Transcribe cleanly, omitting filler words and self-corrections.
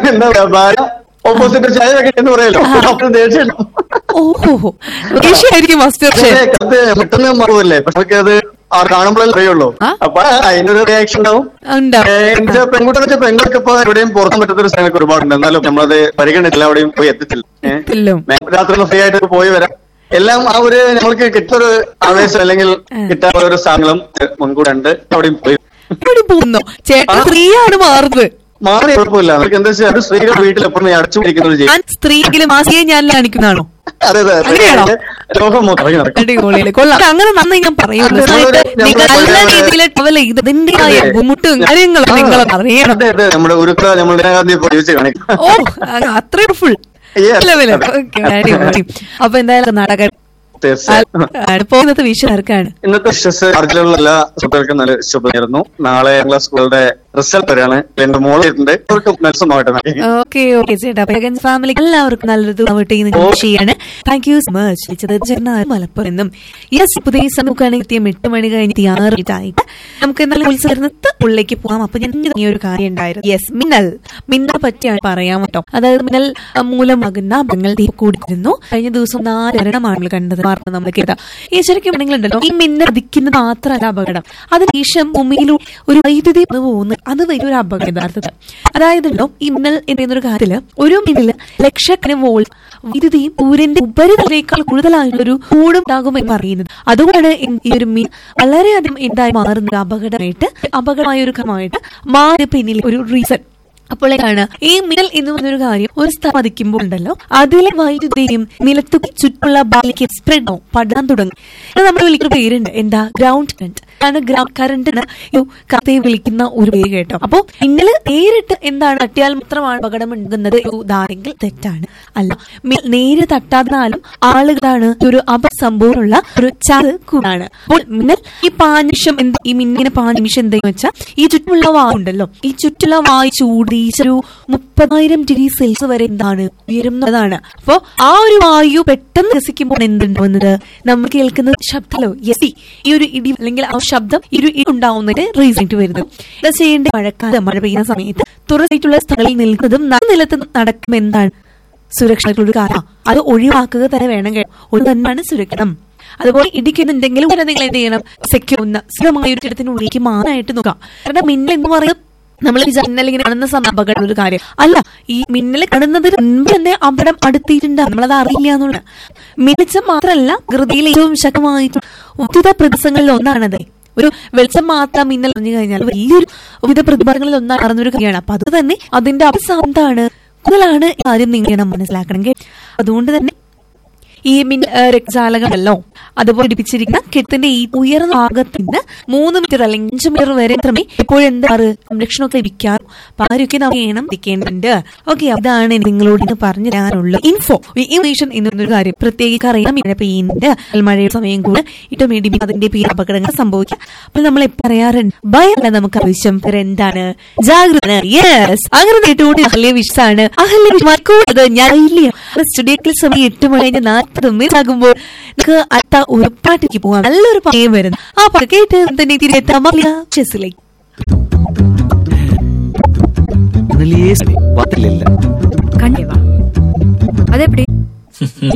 എന്താ പറയാ, ഭാര്യ ഓപ്പോസിറ്റ് ചായ വെക്കട്ടെന്ന് പറയല്ലോ, അപ്പൊ ദേഷ്യം പെട്ടെന്ന് മാറുമല്ലേ, പക്ഷെ അത് കാണുമ്പോഴല്ലേ അറിയുള്ളൂ. അപ്പൊ അതിനൊരു റിയാക്ഷൻ ഉണ്ടാവും. പെൺകുട്ടികളെ വെച്ചാൽ പെൺകുട്ടിക്ക് ഇപ്പൊ എവിടെയും പുറത്താൻ പറ്റാത്തൊരു സ്ഥലങ്ങളൊക്കെ ഒരുപാടുണ്ട്. എന്നാലും നമ്മളത് പരിഗണിച്ചില്ല, എവിടെയും പോയി എത്തിച്ചില്ല. രാത്രി ഫ്രീ ആയിട്ട് പോയി വരാം. എല്ലാം ആ ഒരു നമ്മൾക്ക് കിട്ടൊരു ആവേശം അല്ലെങ്കിൽ കിട്ടാത്ത ഒരു സാധനങ്ങളും മുൻകൂടെ ഉണ്ട്. അവിടെയും പോയി മാറി കുഴപ്പമില്ല. നമുക്ക് എന്താ വെച്ചാൽ സ്ത്രീകൾ വീട്ടിൽ എപ്പോഴും അടച്ചു പിടിക്കുന്ന ഒരു സ്ത്രീകളും ഞാൻ കാണിക്കുന്നതാണോ? അതെ അതെ, രോഗം അങ്ങനെ നന്നായി ഞാൻ പറയുന്നത് നമ്മുടെ ഉരുക്ക നമ്മുടെ കാണിക്കും. ഓ അത്രയും ഫുൾ. അപ്പൊ എന്തായാലും നാടകം പോകുന്നത് വിഷയക്കാണ്. ഇന്നത്തെ വിശ്വസ് അർജുനുള്ള എല്ലാ സുഹൃത്തുക്കൾക്കും നല്ല ശുഭമായിരുന്നു. നാളെ സ്കൂളുടെ റിസൾട്ട് വരെയാണ്. എന്റെ മോളുണ്ട്, ഓക്കെ ഓക്കെ ചേട്ടാ. ഫാമിലി എല്ലാവർക്കും നല്ലൊരു ചെയ്യാണ്. Thank you so much. Malappuram എന്നും യെസ് പുതിയ നോക്കുകയാണെങ്കിൽ 8 മണി കഴിഞ്ഞ് 6 നമുക്ക് എന്നാലും ഉത്സവത്ത് ഉള്ളിലേക്ക് പോകാം. അപ്പൊ ഞാൻ ഒരു കാര്യം ഉണ്ടായിരുന്നു. യെസ്, മിന്നൽ പറ്റിയാണ് പറയാൻ കേട്ടോ. അതായത് മിന്നൽ മൂലമാകുന്ന മൃഗങ്ങൾ കൂടിയിരുന്നു. കഴിഞ്ഞ ദിവസം 4 മരണമാണ് കണ്ടത്. നമ്മൾ കേട്ടാ ഈ ശരിക്കും ഉണ്ടല്ലോ, ഈ മിന്നൽ അടിക്കുന്നത് മാത്രമല്ല അപകടം, അതിനുശേഷം ഭൂമിയിലൂടെ ഒരു വൈദ്യുതി പോകുന്നു. അത് വലിയൊരു അപകടം യഥാർത്ഥത്തിൽ. അതായത് ഈ മിന്നൽ എന്നൊരു കാര്യത്തില് ഒരു മിന്നല് ലക്ഷക്കണക്കിന് വോൾട്ട് വൈദ്യുതിയും സൂര്യന്റെ ഉപരിതലത്തേക്കാൾ കൂടുതലായിട്ടൊരു കൂടുണ്ടാകുമെന്ന് പറയുന്നത്. അതുകൊണ്ടാണ് ഈ ഒരു മീൻ വളരെയധികം എന്തായി മാറുന്നത് അപകടമായ ഒരു ഘട്ടമായിട്ട് മാറി പിന്നിൽ ഒരു റീസൺ. അപ്പോഴേക്കാണ് ഈ മിന്നൽ എന്ന് പറഞ്ഞൊരു കാര്യം ഒരു സ്ഥലം പതിക്കുമ്പോൾ ഉണ്ടല്ലോ, അതിലെ വൈദ്യുതിയും നിലത്തു ചുറ്റുള്ള ബാലിക്ക് സ്പ്രെഡ് ആവും, പടാൻ തുടങ്ങും. നമ്മൾ വിളിക്കുന്ന പേരുണ്ട്, എന്താ, ഗ്രൗണ്ട് കറന്റ്. ഗ്രൗണ്ട് കറന്റിന് കഥയെ വിളിക്കുന്ന ഒരു പേര് കേട്ടോ. അപ്പൊ മിന്നല് നേരിട്ട് എന്താണ് തട്ടിയാൽ മാത്രമാണ് അപകടം ഉണ്ടാകുന്നത് ഇതാണെങ്കിൽ തെറ്റാണ്. അല്ല, നേരിട്ട് തട്ടാതിനാലും ആളുകളാണ് ഒരു അപസംഭവമുള്ള ഒരു ചാറ് കൂടാണ്. അപ്പോൾ മിന്നൽ ഈ പാനിമിഷം ഈ മിന്നിനെ പാനിമിഷം എന്താന്ന് വെച്ചാൽ ഈ ചുറ്റുമുള്ള വായു ഉണ്ടല്ലോ, ഈ ചുറ്റുള്ള വായു ചൂട് ഒരു 30,000 ഡിഗ്രി സെൽഷ്യസ് വരെ എന്താണ് ഉയരുന്നതാണ്. അപ്പൊ ആ ഒരു വായു പെട്ടെന്ന് രസിക്കുമ്പോൾ എന്തുണ്ടാവുന്നത്, നമ്മൾ കേൾക്കുന്ന ശബ്ദമല്ലോ, യെസി ഈ ഒരു ഇടി അല്ലെങ്കിൽ ആ ശബ്ദം ഈ ഒരു ഇടി ഉണ്ടാവുന്നതിന്റെ റീസൺ ആയിട്ട് വരുന്നത്. ഇത് ചെയ്യേണ്ട മഴക്കാലം, മഴ പെയ്യുന്ന സമയത്ത് തുറസായിട്ടുള്ള സ്ഥലങ്ങളിൽ നിൽക്കുന്നതും നിലത്ത് നടക്കും എന്താണ് സുരക്ഷയുടെ കാര്യം. അത് ഒഴിവാക്കുക തന്നെ വേണം. ഒരു തന്നെയാണ് സുരക്ഷിതം. അതുപോലെ ഇടിക്കുന്നുണ്ടെങ്കിലും നിങ്ങൾ എന്ത് ചെയ്യണം, സെക്യൂർ സ്ഥിരമായ ഒരു ഇടത്തിനുള്ളിലേക്ക് മാറാനായിട്ട് നോക്കാം. കാരണം മിന്നൽ എന്ന് പറയുന്നത് നമ്മൾ മിന്നൽ ഇങ്ങനെ കാണുന്ന സമയം അപകടം ഒരു കാര്യം അല്ല. ഈ മിന്നൽ കാണുന്നതിന് മുൻപ് തന്നെ അപകടം അടുത്തിട്ടുണ്ട്, നമ്മളത് അറിയില്ല എന്നുള്ള. മിനിച്ചം മാത്രമല്ല, പ്രകൃതിയിലെ ഏറ്റവും ശക്തമായിട്ട് വിവിധ പ്രതിസങ്ങളിൽ ഒന്നാണത്. ഒരു വെളിച്ചം മാത്രം മിന്നൽ പറഞ്ഞു കഴിഞ്ഞാൽ വലിയൊരു വിവിധ പ്രതിഭാസങ്ങളിൽ ഒന്നാണ് അറിഞ്ഞൊരു കാര്യമാണ്. അപ്പൊ അത് തന്നെ അതിന്റെ അവസാനത്താണ് കൂടുതലാണ് കാര്യം നിങ്ങൾ മനസ്സിലാക്കണമെങ്കിൽ. അതുകൊണ്ട് തന്നെ ഈ രക്തജാലകമല്ലോ അതുപോലെ ഇടിപ്പിച്ചിരിക്കുന്ന കെട്ടിന്റെ ഈ ഉയർന്ന ഭാഗത്തിന് 3 മീറ്റർ അല്ലെങ്കിൽ 5 മീറ്റർ വരെ മാത്രമേ എപ്പോഴും എന്താറ് സംരക്ഷണമൊക്കെ ലഭിക്കാറും. അപ്പൊ ആരൊക്കെ നമ്മൾ ചെയ്യണം, ലഭിക്കേണ്ടതുണ്ട്. ഓക്കെ, അതാണ് നിങ്ങളോട് പറഞ്ഞു തരാനുള്ള ഇൻഫോർമേഷൻ എന്നൊരു കാര്യം. പ്രത്യേകിച്ച് അറിയാം, ഇവിടെ പെയ്യുന്നുണ്ട്, മഴയുടെ സമയം കൂടെ ഇട്ടും ഇടി അതിന്റെ പേര് അപകടങ്ങൾ സംഭവിക്കാം. അപ്പോൾ നമ്മൾ എപ്പോൾ പറയാറുണ്ട്, ഭയമല്ല നമുക്ക് ആവശ്യം, എന്താണ്, ജാഗ്രത. യെസ്, അങ്ങനെ കേട്ടുകൊണ്ട് അഹല്യ വിഷാണ്. അഹല്യ ഞാൻ ഇല്ല സ്റ്റുഡിയോക്കിൽ സമയം 8 മണി 40 ആകുമ്പോൾ നമുക്ക് അടുത്ത ഒരു പാട്ടിലേക്ക് പോകാം. നല്ലൊരു പാട്ട് വരുന്നു. ആ പാട്ട് കേട്ട് തന്നെ തിരികെത്താം ചെസ്സിലേക്ക്. കണ്ടേവാ അതെപ്പടി